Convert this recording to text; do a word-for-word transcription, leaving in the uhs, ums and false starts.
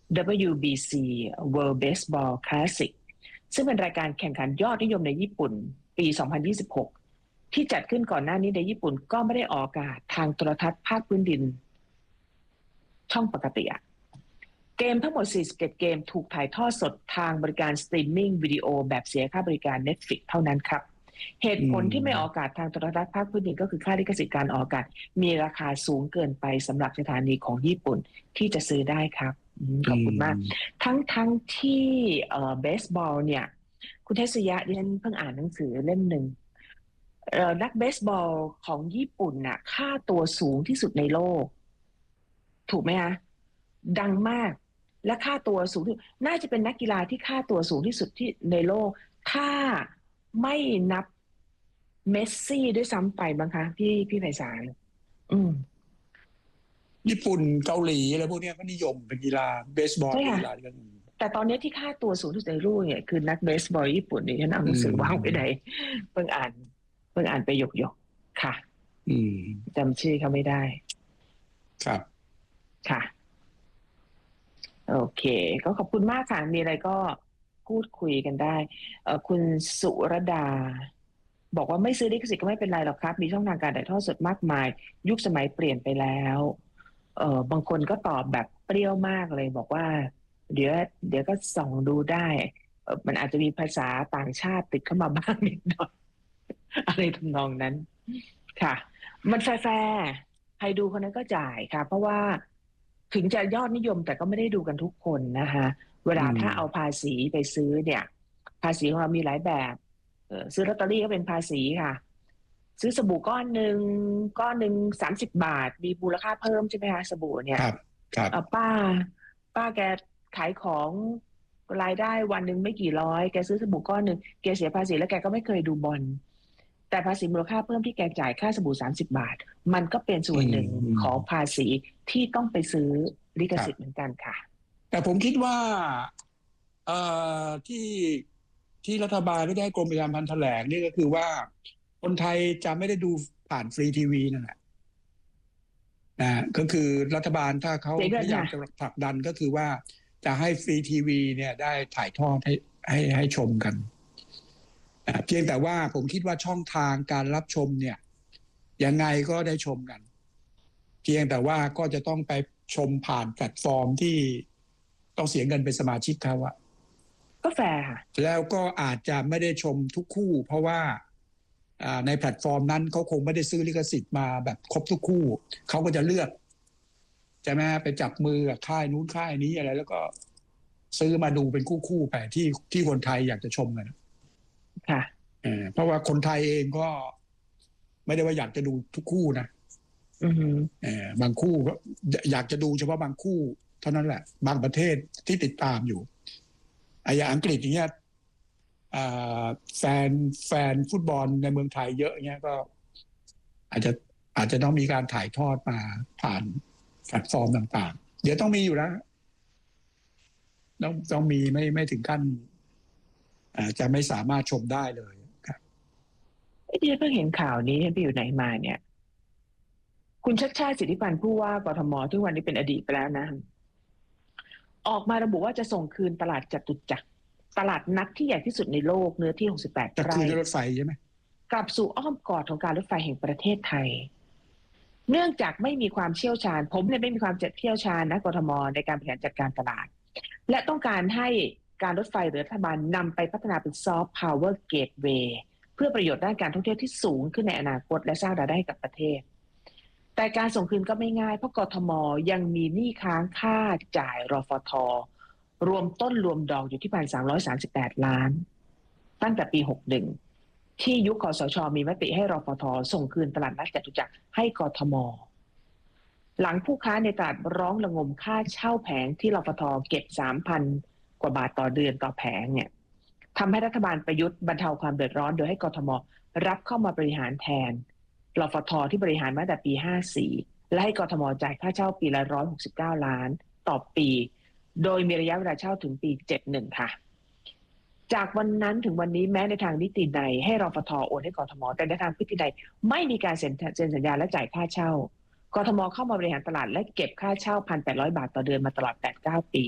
ดับเบิลยู บี ซี World Baseball Classic ซึ่งเป็นรายการแข่งขันยอดนิยมในญี่ปุ่นปี สองพันยี่สิบหก ที่จัดขึ้นก่อนหน้านี้ในญี่ปุ่นก็ไม่ได้ออกอากาศทางโทรทัศน์ภาคพื้นดินช่องปกติอะเกมทั้งหมดสี่สิบเจ็ดเกมถูกถ่ายทอดสดทางบริการสตรีมมิ่งวิดีโอแบบเสียค่าบริการ Netflix เท่านั้นครับเหตุผลที่ไม่ออกอากาศทางโทรทัศน์ภาคพื้นดินก็คือค่าลิขสิทธิ์การออกอากาศมีราคาสูงเกินไปสำหรับสถานีของญี่ปุ่นที่จะซื้อได้ครับขอบคุณมากทั้งทั้งที่เอ่อเบสบอลเนี่ยคุณเทศยะดิฉันเพิ่งอ่านหนังสือเล่มหนึ่งเอ่อนักเบสบอลของญี่ปุ่นน่ะค่าตัวสูงที่สุดในโลกถูกไหมคะดังมากและค่าตัวสูงที่น่าจะเป็นนักกีฬาที่ค่าตัวสูงที่สุดที่ในโลกถ้าไม่นับเมสซี่ด้วยซ้ำไปบ้างคะพี่พี่ไพศาลอืมญี่ปุ่นเกาหลีอะไรพวกนี้ก็นิยมเป็นกีฬาเบสบอลเป็นกีฬาที่แต่ตอนนี้ที่ค่าตัวสูงที่สุดในโลกเนี่ยคือนักเบสบอลญี่ปุ่นนี่ฉันเอาหนังสือวางไว้ไหนเพิ่งอ่านเพิ่งอ่านไปหยกๆค่ะอืมจำชื่อเขาไม่ได้ครับค่ะโอเคก็ขอบคุณมากค่ะมีอะไรก็พูดคุยกันได้เอ่อคุณสุรดาบอกว่าไม่ซื้อลิขสิทธิ์ก็ไม่เป็นไรหรอกครับมีช่องทางการถ่ายทอดสดมากมายยุคสมัยเปลี่ยนไปแล้วเอ่อบางคนก็ตอบแบบเปรี้ยวมากเลยบอกว่าเดี๋ยวเดี๋ยวก็ส่องดูได้เอ่อมันอาจจะมีภาษาต่างชาติติดเข้ามาบ้างนิดหน่อยอะไรทำนองนั้นค่ะมันแฟร์ใครดูคนนั้นก็จ่ายค่ะเพราะว่าถึงจะยอดนิยมแต่ก็ไม่ได้ดูกันทุกคนนะคะเวลาถ้าเอาภาษีไปซื้อเนี่ยภาษีของเรามีหลายแบบซื้อลอตเตอรี่ก็เป็นภาษีค่ะซื้อสบู่ก้อนหนึ่งก้อนหนึ่งสามสิบบาทมีมูลค่าเพิ่มใช่ไหมคะสบู่เนี่ยครับครับป้าป้าแกขายของรายได้วันหนึ่งไม่กี่ร้อยแกซื้อสบู่ก้อนหนึ่งแกเสียภาษีแล้วแกก็ไม่เคยดูบอลแต่ภาษีมูลค่าเพิ่มที่แกจ่ายค่าสบู่สามสิบบาทมันก็เป็นส่วนหนึ่งของภาษีที่ต้องไปซื้อลิขสิทธิ์เหมือนกันค่ะแต่ผมคิดว่าเอ่อที่ที่รัฐบาลได้กรมประชาสัมพันธ์แถลงนี่ก็คือว่าคนไทยจะไม่ได้ดูผ่านฟรีทีวีนั่นแหละนะก็คือรัฐบาลถ้าเขาพยายามจะผลักดันก็คือว่าจะให้ฟรีทีวีเนี่ยได้ถ่ายทอดให้ให้ให้ชมกันเพียงแต่ว่าผมคิดว่าช่องทางการรับชมเนี่ยยังไงก็ได้ชมกันเพียงแต่ว่าก็จะต้องไปชมผ่านแพลตฟอร์มที่ต้องเสียเงินเป็นสมาชิกเขาอะก็แฟร์ค่ะแล้วก็อาจจะไม่ได้ชมทุกคู่เพราะว่าในแพลตฟอร์มนั้นเขาคงไม่ได้ซื้อลิขสิทธิ์มาแบบครบทุกคู่เขาก็จะเลือกใช่ไหมไปจับมือกับค่ายนู้นค่ายนี้อะไรแล้วก็ซื้อมาดูเป็นคู่ๆไปที่ที่คนไทยอยากจะชมกันค่ะเพราะว่าคนไทยเองก็ไม่ได้ว่าอยากจะดูทุกคู่นะบางคู่ก็อยากจะดูเฉพาะบางคู่เท่านั้นแหละบางประเทศที่ติดตามอยู่อย่างอังกฤษอย่างเงี้ยแฟนแฟนฟุตบอลในเมืองไทยเยอะเงี้ยก็อาจจะอาจจะต้องมีการถ่ายทอดมาผ่านแพลตฟอร์มต่างๆเดี๋ยวต้องมีอยู่แล้วต้องต้องมีไม่ไม่ถึงขั้นจะไม่สามารถชมได้เลยครับที่เพิ่งเห็นข่าวนี้ไปอยู่ไหนมาเนี่ยคุณชัชชาติสิทธิพันธ์ผู้ว่ากทมทุกวันนี้เป็นอดีตไปแล้วนะออกมาระบุว่าจะส่งคืนตลาดจตุจักรตลาดนัดที่ใหญ่ที่สุดในโลกเนื้อที่หกสิบแปดไร่จะคืนรถไฟใช่ไหมกลับสู่อ้อมกอดของการรถไฟแห่งประเทศไทยเนื่องจากไม่มีความเชี่ยวชาญผมเนี่ยไม่มีความเชี่ยวชาญนะกทมในการบริหารจัดการตลาดและต้องการให้การรถไฟหรือรัฐบาลนำไปพัฒนาเป็นซอฟต์พาวเวอร์เกตเวย์เพื่อประโยชน์ด้านการท่องเที่ยวที่สูงขึ้นในอนาคตและสร้างรายได้ให้กับประเทศแต่การส่งคืนก็ไม่ง่ายเพราะกทมยังมีหนี้ค้างค่าจ่ายรฟท.รวมต้นรวมดอกอยู่ที่ หนึ่งพันสามร้อยสามสิบแปด ล้านตั้งแต่ปีหกสิบเอ็ดที่ยุคคสช.มีมติให้รฟท.ส่งคืนตลาดนัดจตุจักรให้กทม.หลังผู้ค้าในตลาดร้องระงมค่าเช่าแผงที่รฟท.เก็บ สามพัน กว่าบาทต่อเดือนต่อแผงเนี่ยทำให้รัฐบาลประยุทธ์บรรเทาความเดือดร้อนโดยให้กทม.รับเข้ามาบริหารแทนรฟท.ที่บริหารมาตั้งแต่ปีห้าสิบสี่และให้กทม.จ่ายค่าเช่าปีละหนึ่งร้อยหกสิบเก้าล้านต่อปีโดยมีระยะเวลาเช่าถึงปีเจ็ดสิบเอ็ดค่ะจากวันนั้นถึงวันนี้แม้ในทางนิตินัยให้รฟท.โอนให้กทม.แต่ในทางพิธีนัยไม่มีการเซ็นสัญญาและจ่ายค่าเช่ากทม.เข้ามาบริหารตลาดและเก็บค่าเช่า หนึ่งพันแปดร้อย บาทต่อเดือนมาตลอด แปดถึงเก้า ปี